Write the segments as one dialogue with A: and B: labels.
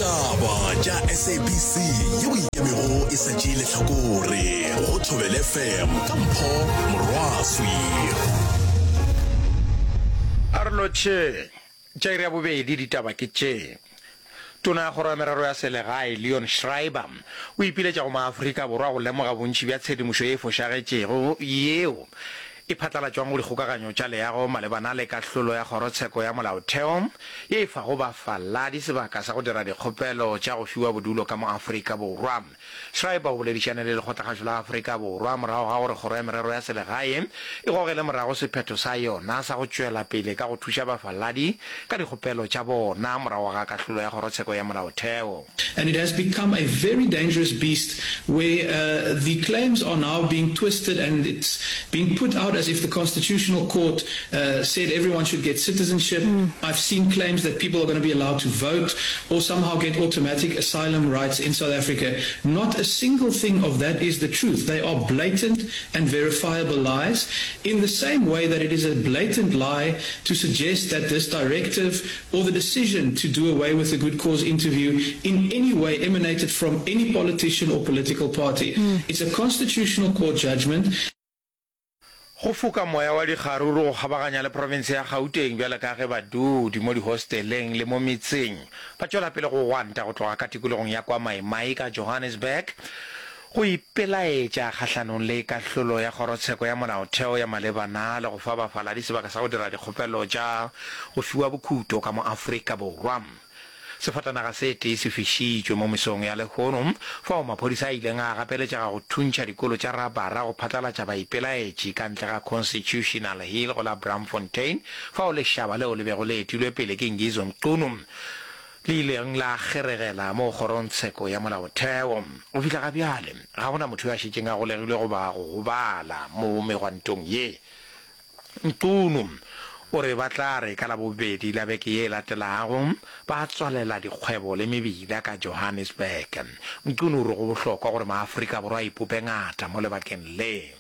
A: ditaba tša SABC yeo ikemego e setšile hlakore go Thobela FM ka Mpho Morwaswi.
B: Arloche tša iri ya bobedi ditaba ke tše. Tona ya Kgoro ya Merero ya Selegae Leon Schreiber o ipiletša go maAfrika Borwa go lemoga bontši bja tshedimošo ye e fošagetšego yeo e phatlalatšwang go dikgokaganyo tša leago malebana le kahlolo ya kgorotsheko ya molaotheo ye e fago bafaladi sebaka sa go dira dikgopelo tša go fiwa bodulo ka moAfrika Borwa. Schreiber o boledišane le lekgotlakgašo la Afrika Borwa morago ga gore Kgoro ya Merero ya Selegae e gogele morago sephetho sa yona sa go tšwela pele ka go thuša bafaladi ka dikgopelo tša bona morago ga kahlolo ya kgorotsheko ya molaotheo.
C: And it has become a very dangerous beast where the claims are now being twisted and it's being put out as if the Constitutional Court said everyone should get citizenship. I've seen claims that people are going to be allowed to vote or somehow get automatic asylum rights in South Africa. Not a single thing of that is the truth. They are blatant and verifiable lies, in the same way that it is a blatant lie to suggest that this directive or the decision to do away with the good cause interview in any way emanated from any politician or political party. It's a Constitutional Court judgment.
B: Go foka moya wa dikgaruru go kgabaganya le province ya Gauteng bjale ka ge badudi mo dihosteleng le mo metseng ba tšwela pele go gwanta go tloga ka tikologong ya kwa Maimai ka Johannesburg go ipelaetša kgatlhanong le kahlolo ya kgorotsheko ya molaotheo ya malebana le go fa bafaladi sebaka sa go dira dikgopelo tša go fiwa bokhuto ka mo Afrika Borwa. Sefatanaga se tee se fišitšwe mo mesong ya Lekgono fao maphodisa a ileng a gapeletša go thuntšha dikolo tša rabara go phatlalatša baipelaetši ka ntle ga Constitutional Hill go la Braamfontein fao lešhaba leo le bego le etilwe pele ke Ngizo Mqunu le ileng la kgeregela mo kgorontsheko ya molaotheo. Go fihla ga bjale ga gona motho a šetšeng a golegilwe go ba go gobala mo megwantong ye. Mqunu o re ba tla re ka la bobedi la beke ye latelago ba tswalela dikgwebo le mebila ka Johannesburg. Mqunu o re go bohlokwa gore maAfrika Borwa a ipope ngata mo lebakeng le.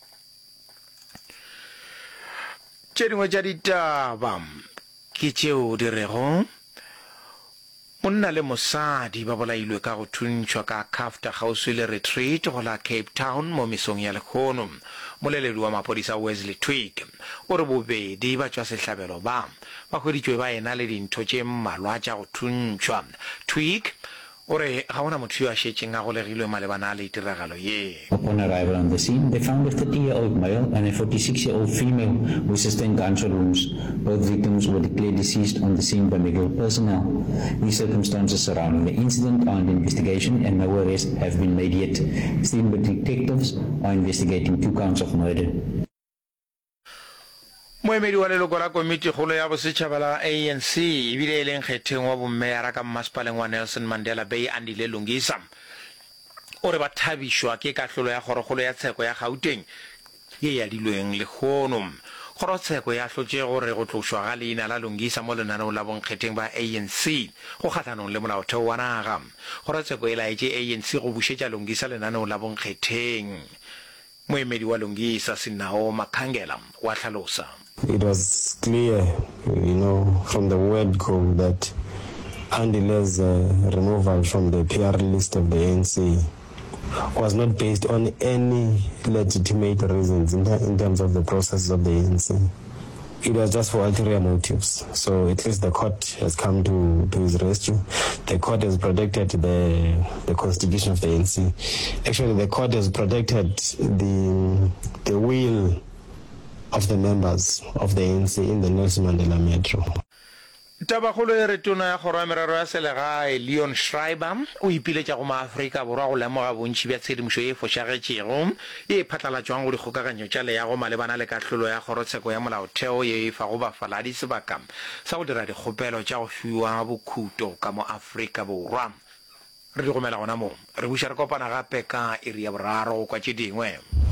B: Tše dingwe tša ditaba ke tšeo di rego monna le mosadi ba bolailwe ka go thuntšhwa ka Kafta kgauswi le Retreat go la Cape Town mo mesong ya Lekgono. Moleledi wa maphodisa Wesley Twig o re bobedi ba tšwa sehlabelo ba hweditšwe ba ena le dintho tše mmalwa tša go thuntšhwa. Twig o re ga gona motho yo a šetšeng a golegilwe malebana le tiragalo ye.
D: Upon arrival on the scene, they found a 30-year-old male and a 46-year-old female who sustained gunshot wounds. Both victims were declared deceased on the scene by medical personnel. These circumstances surrounding the incident are under investigation and no arrests have been made yet. Steenberg detectives are investigating 2 counts of murder.
B: Moemedi wa leloko la komiti kgolo ya bosetšhaba la ANC ebile e leng kgetheng wa bommeyara ka mmasepaleng wa Nelson Mandela Bay Andile Lungisa o re ba thabišwa ke kahlolo ya kgorokgolo ya tsheko ya Gauteng ye ya dilweng Lekgono. Kgorotsheko ya hlotše gore go tlošwa ga leina la Lungisa mo lenaneo la bonkgetheng ba ANC go kgathanong le molaotheo wa naga. Kgorotsheko e laetše ANC go bušetša Lungisa lenaneo la bonkgetheng. Moemedi wa Lungisa Sinao Makhangela wa hlalosa.
E: It was clear, from the word go that Andile's removal from the PR list of the ANC was not based on any legitimate reasons in terms of the process of the ANC. It was just for ulterior motives. So at least the court has come to his rescue. The court has protected the constitution of the ANC. Actually, the court has protected the will of the members of the ANC in the Nelson Mandela Metro.
B: Tabakgolo e re tona ya Kgoro ya Merero ya Selegae Leon Schreiber o ipiletša go maAfrika Borwa go lemoga bontši bja tshedimošo ye e fošagetšego ye e phatlalatšwang go dikgokaganyo tša leago malebana le kahlolo ya kgorotsheko ya molaotheo ye e fago bafaladi sebaka sa go dira dikgopelo tša go fiwa bokhuto ka mo Afrika Borwa. Re di gomela gona mo re buša re kopana gape ka iri ya boraro kwa tše dingwe.